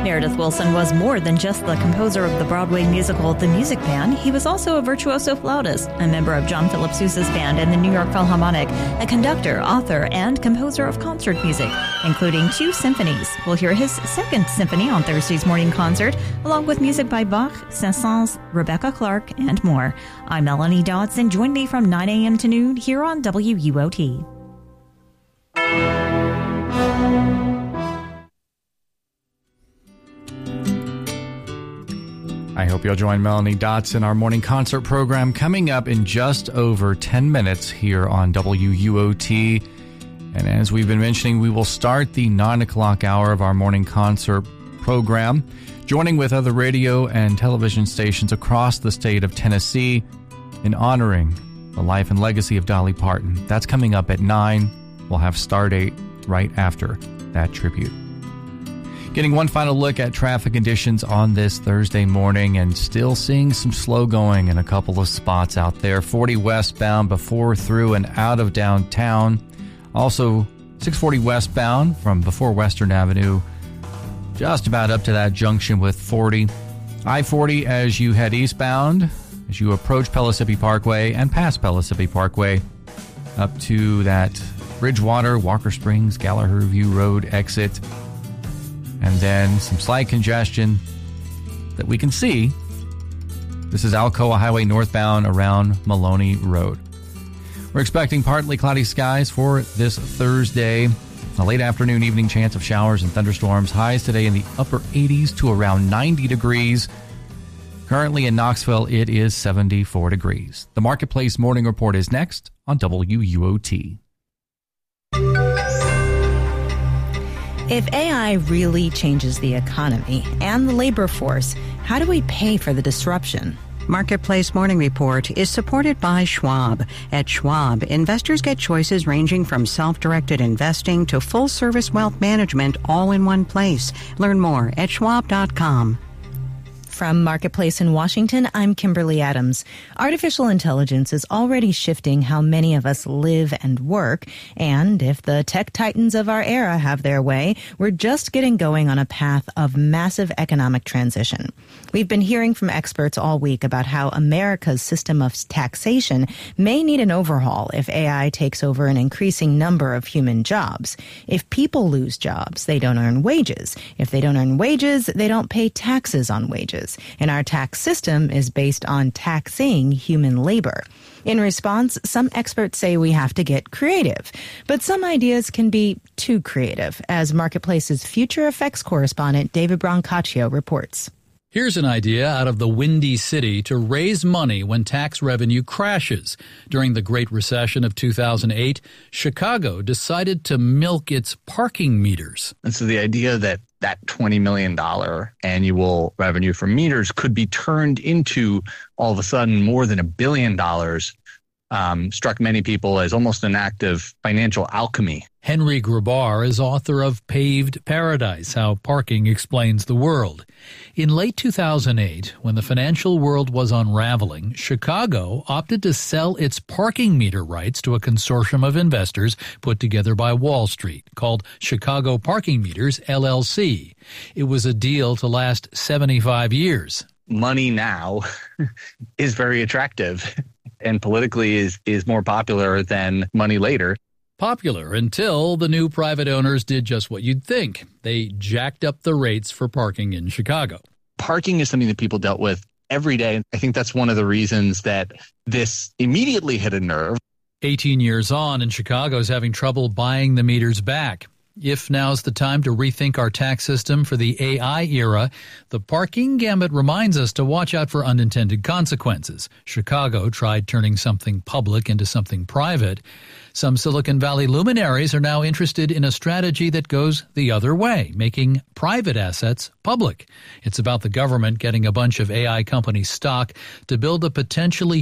Meredith Willson was more than just the composer of the Broadway musical The Music Man. He was also a virtuoso flautist, a member of John Philip Sousa's band and the New York Philharmonic, a conductor, author, and composer of concert music, including 2 symphonies. We'll hear his second symphony on Thursday's morning concert, along with music by Bach, Saint-Saëns, Rebecca Clark, and more. I'm Melanie Dodson. Join me from 9 a.m. to noon here on WUOT. I hope you'll join Melanie Dotson, our morning concert program, coming up in just over 10 minutes here on WUOT. And as we've been mentioning, we will start the 9 o'clock hour of our morning concert program, joining with other radio and television stations across the state of Tennessee in honoring the life and legacy of Dolly Parton. That's coming up at 9. We'll have Stardate right after that tribute. Getting one final look at traffic conditions on this Thursday morning, and still seeing some slow going in a couple of spots out there. 40 westbound before, through, and out of downtown. Also 640 westbound from before Western Avenue, just about up to that junction with 40. I-40 as you head eastbound, as you approach Pellissippi Parkway and past Pellissippi Parkway, up to that Bridgewater, Walker Springs, Gallagher View Road exit. And then some slight congestion that we can see. This is Alcoa Highway northbound around Maloney Road. We're expecting partly cloudy skies for this Thursday. A late afternoon, evening chance of showers and thunderstorms. Highs today in the upper 80s to around 90 degrees. Currently in Knoxville, it is 74 degrees. The Marketplace Morning Report is next on WUOT. If AI really changes the economy and the labor force, how do we pay for the disruption? Marketplace Morning Report is supported by Schwab. At Schwab, investors get choices ranging from self-directed investing to full-service wealth management all in one place. Learn more at schwab.com. From Marketplace in Washington, I'm Kimberly Adams. Artificial intelligence is already shifting how many of us live and work, and if the tech titans of our era have their way, we're just getting going on a path of massive economic transition. We've been hearing from experts all week about how America's system of taxation may need an overhaul if AI takes over an increasing number of human jobs. If people lose jobs, they don't earn wages. If they don't earn wages, they don't pay taxes on wages. And our tax system is based on taxing human labor. In response, some experts say we have to get creative. But some ideas can be too creative, as Marketplace's Future Effects correspondent David Brancaccio reports. Here's an idea out of the Windy City to raise money when tax revenue crashes. During the Great Recession of 2008, Chicago decided to milk its parking meters. And so the idea that $20 million annual revenue from meters could be turned into, all of a sudden, more than $1 billion struck many people as almost an act of financial alchemy. Henry Grabar is author of Paved Paradise, How Parking Explains the World. In late 2008, when the financial world was unraveling, Chicago opted to sell its parking meter rights to a consortium of investors put together by Wall Street, called Chicago Parking Meters, LLC. It was a deal to last 75 years. Money now is very attractive and politically is more popular than money later. Popular until the new private owners did just what you'd think. They jacked up the rates for parking in Chicago. Parking is something that people dealt with every day. I think that's one of the reasons that this immediately hit a nerve. 18 years on, and Chicago's having trouble buying the meters back. If now's the time to rethink our tax system for the AI era, the parking gambit reminds us to watch out for unintended consequences. Chicago tried turning something public into something private. Some Silicon Valley luminaries are now interested in a strategy that goes the other way, making private assets public. It's about the government getting a bunch of AI company stock to build a potentially